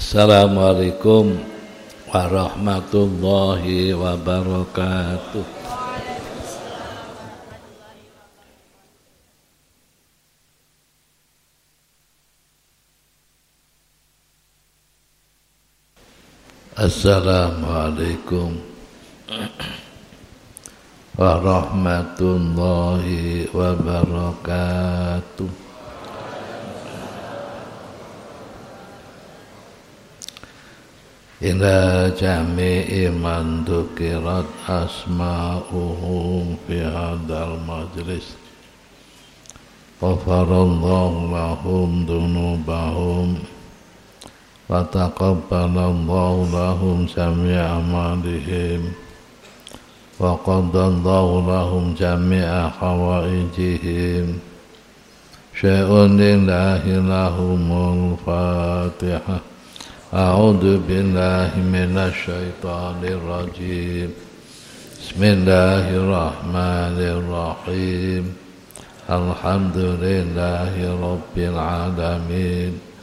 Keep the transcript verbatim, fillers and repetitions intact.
Assalamualaikum warahmatullahi wabarakatuh. Assalamualaikum warahmatullahi wabarakatuh. Ila jami'i man dukirat asma'uhum fi hadal majlis ghafarallahu lahum dunubahum wa taqabbalallahu lahum jami'a amalihim wa qadallahu lahum jami'a hawaijihim syai'un lillahi lahumul fatihah. A'udzu billahi minasy syaithanir rajim. Bismillahirrahmanirrahim. Alhamdulillahi rabbil alamin.